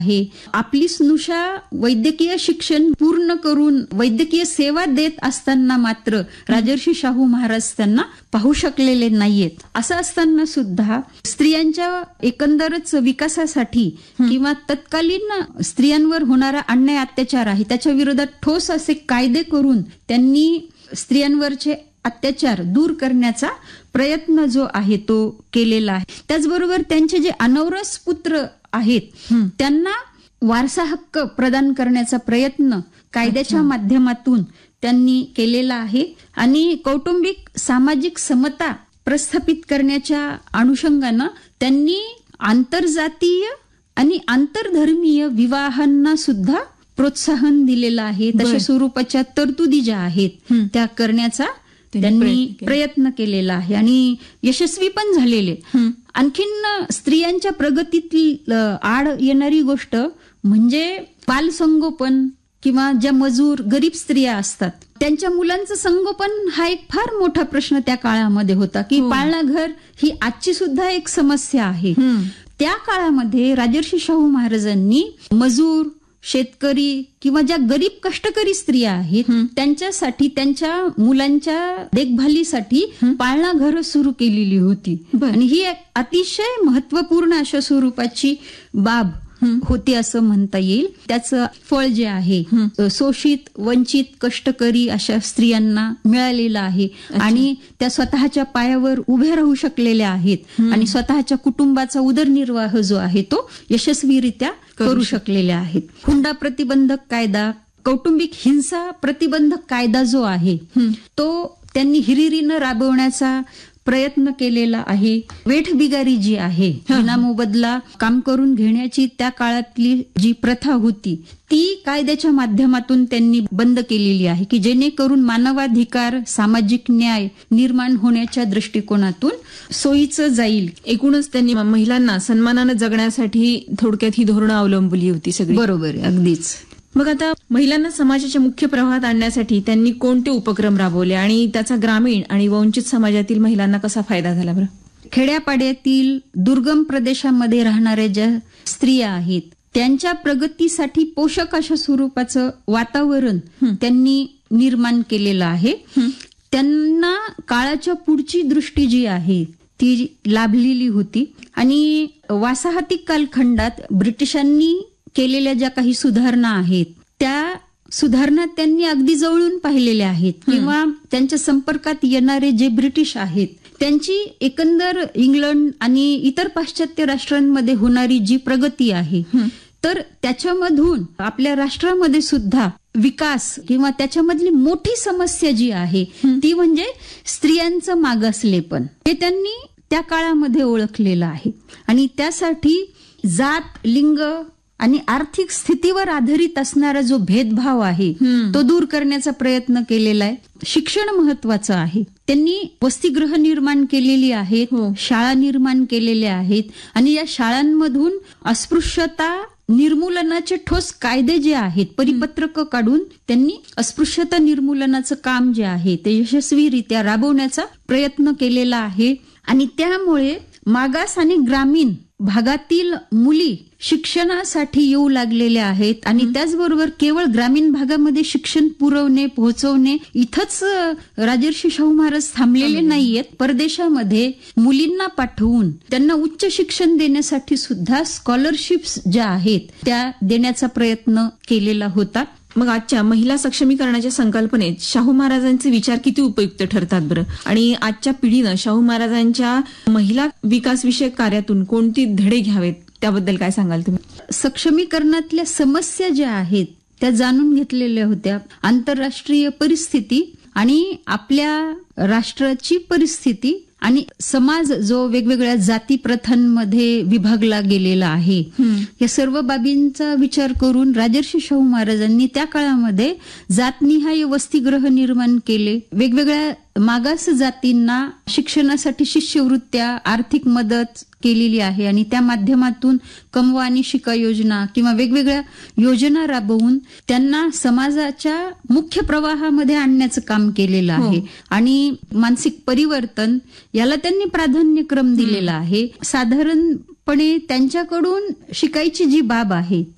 आहे. आपली स्नुषा वैद्यकीय शिक्षण पूर्ण करून वैद्यकीय सेवा देत असताना मात्र राजर्षी शाहू महाराज त्यांना पाहू शकलेले नाहीयेत. असं असताना सुद्धा स्त्रियांच्या एकंदरच विकासासाठी किंवा तत्कालीन स्त्रियांवर होणारा अन्याय अत्याचार आहे त्याच्या विरोधात ठोस असे कायदे करून त्यांनी स्त्रियांवरचे अत्याचार दूर करण्याचा प्रयत्न जो आहे तो केलेला आहे. त्याचबरोबर त्यांचे जे अनौरस पुत्र आहेत त्यांना वारसा हक्क प्रदान करण्याचा प्रयत्न कायद्याच्या माध्यमातून त्यांनी केलेला आहे आणि कौटुंबिक सामाजिक समता प्रस्थापित करण्याच्या अनुषंगानं त्यांनी आंतरजातीय आणि आंतरधर्मीय विवाहांना सुद्धा प्रोत्साहन दिलेलं आहे. तशा स्वरूपाच्या तरतुदी ज्या आहेत त्या करण्याचा त्यांनी प्रयत्न केलेला आहे आणि यशस्वी पण झालेले. आणखीन स्त्रियांच्या प्रगतीतील आड येणारी गोष्ट म्हणजे बालसंगोपन किंवा ज्या मजूर गरीब स्त्रिया असतात त्यांच्या मुलांचं संगोपन हा एक फार मोठा प्रश्न त्या काळामध्ये होता की पाळणा घर ही आजची सुद्धा एक समस्या आहे. त्या काळामध्ये राजर्षी शाहू महाराजांनी मजूर शेतकरी किंवा ज्या गरीब कष्टकरी स्त्रिया आहेत त्यांच्यासाठी त्यांच्या मुलांच्या देखभालीसाठी पाळणा घर सुरू केलेली होती आणि ही एक अतिशय महत्वपूर्ण अशा स्वरूपाची बाब होती असं म्हणता येईल. त्याचं फळ जे आहे शोषित वंचित कष्टकरी अशा स्त्रियांना मिळालेलं आहे आणि त्या स्वतःच्या पायावर उभे राहू शकलेल्या आहेत आणि स्वतःच्या कुटुंबाचा उदरनिर्वाह जो आहे तो यशस्वीरित्या करू शकलेल्या आहेत. हुंडा प्रतिबंधक कायदा कौटुंबिक हिंसा प्रतिबंधक कायदा जो आहे तो त्यांनी हिरिरीनं राबवण्याचा प्रयत्न केलेला आहे. वेठबिगारी जी आहे विनामोबदला काम करून घेण्याची त्या काळातली जी प्रथा होती ती कायद्याच्या माध्यमातून त्यांनी बंद केलेली आहे की जेणेकरून मानवाधिकार सामाजिक न्याय निर्माण होण्याच्या दृष्टिकोनातून सोयीचं जाईल. एकूणच त्यांनी महिलांना सन्मानानं जगण्यासाठी थोडक्यात ही धोरणं अवलंबली होती सगळी. बरोबर अगदीच. मग आता महिलांना समाजाच्या मुख्य प्रवाहात आणण्यासाठी त्यांनी कोणते उपक्रम राबवले आणि त्याचा ग्रामीण आणि वंचित समाजातील महिलांना कसा फायदा झाला बरं? खेड्यापाड्यातील दुर्गम प्रदेशामध्ये राहणाऱ्या ज्या स्त्रिया आहेत त्यांच्या प्रगतीसाठी पोषक अशा स्वरूपाचं वातावरण त्यांनी निर्माण केलेलं आहे. त्यांना काळाच्या पुढची दृष्टी जी आहे ती लाभलेली होती आणि वासाहती कालखंडात ब्रिटिशांनी केलेल्या ज्या काही सुधारणा आहेत त्या सुधारणा त्यांनी अगदी जवळून पाहिलेल्या आहेत किंवा त्यांच्या संपर्कात येणारे जे ब्रिटिश आहेत त्यांची एकंदर इंग्लंड आणि इतर पाश्चात्य राष्ट्रांमध्ये होणारी जी प्रगती आहे तर त्याच्यामधून आपल्या राष्ट्रामध्ये सुद्धा विकास किंवा त्याच्यामधली मोठी समस्या जी आहे ती म्हणजे स्त्रियांचं मागासलेपण हे त्यांनी त्या काळामध्ये ओळखलेलं आहे आणि त्यासाठी जात लिंग आणि आर्थिक स्थितीवर आधारित असणारा जो भेदभाव आहे तो दूर करण्याचा प्रयत्न केलेला आहे. शिक्षण महत्वाचं आहे. त्यांनी वसतिगृह निर्माण केलेली आहेत शाळा निर्माण केलेल्या आहेत आणि या शाळांमधून अस्पृश्यता निर्मूलनाचे ठोस कायदे जे आहेत परिपत्रक काढून त्यांनी अस्पृश्यता निर्मूलनाचं काम जे आहे ते यशस्वीरित्या राबवण्याचा प्रयत्न केलेला आहे आणि त्यामुळे मागास आणि ग्रामीण भागातील मुली शिक्षणासाठी येऊ लागलेल्या आहेत आणि त्याचबरोबर केवळ ग्रामीण भागामध्ये शिक्षण पुरवणे पोहोचवणे इथंच राजर्षी शाहू महाराज थांबलेले नाहीयेत. परदेशामध्ये मुलींना पाठवून त्यांना उच्च शिक्षण देण्यासाठी सुद्धा स्कॉलरशिप्स ज्या आहेत त्या देण्याचा प्रयत्न केलेला होता. मग आजच्या महिला सक्षमीकरणाच्या संकल्पनेत शाहू महाराजांचे विचार किती उपयुक्त ठरतात बरं आणि आजच्या पिढीनं शाहू महाराजांच्या महिला विकास विषयक कार्यातून कोणती धडे घ्यावेत त्याबद्दल काय सांगाल तुम्ही? सक्षमीकरणातल्या समस्या ज्या आहेत त्या जाणून घेतलेल्या होत्या. आंतरराष्ट्रीय परिस्थिती आणि आपल्या राष्ट्राची परिस्थिती आणि समाज जो वेगवेगळ्या जाती प्रथांमध्ये विभागला गेलेला आहे या सर्व बाबींचा विचार करून राजर्षी शाहू महाराजांनी त्या काळामध्ये जातनिहाय वसतिगृह निर्माण केले. वेगवेगळ्या मागास जातींना शिक्षणासाठी शिष्यवृत्त्या आर्थिक मदत केलेली आहे आणि त्या माध्यमातून कमवा आणि शिका योजना किंवा वेगवेगळ्या योजना राबवून त्यांना समाजाच्या मुख्य प्रवाहामध्ये आणण्याचं काम केलेलं आहे आणि मानसिक परिवर्तन याला त्यांनी प्राधान्यक्रम दिलेला आहे. साधारणपणे त्यांच्याकडून शिकायची जी बाब आहे